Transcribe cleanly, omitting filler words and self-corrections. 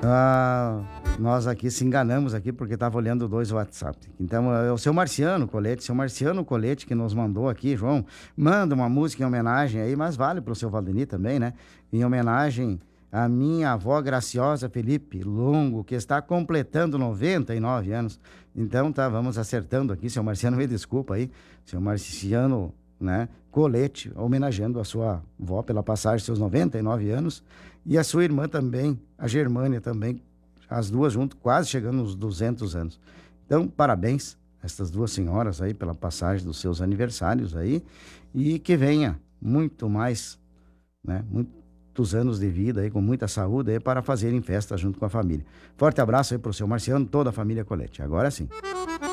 Ah, nós aqui se enganamos aqui porque estava olhando dois WhatsApp. Então, é o seu Marciano Colete que nos mandou aqui, João, manda uma música em homenagem aí, mas vale para o seu Valdemir também, né? Em homenagem à minha avó Graciosa Felipe Longo, que está completando 99 anos. Então, tá, vamos acertando aqui, seu Marciano, me desculpa aí, seu Marciano, né, Colete, homenageando a sua avó pela passagem de seus 99 anos, e a sua irmã também, a Germânia também, as duas juntas, quase chegando nos 200 anos. Então, parabéns a estas duas senhoras aí pela passagem dos seus aniversários aí, e que venha muito mais, né, muitos anos de vida aí, com muita saúde aí, para fazerem festa junto com a família. Forte abraço aí pro seu Marciano, toda a família Colete. Agora sim.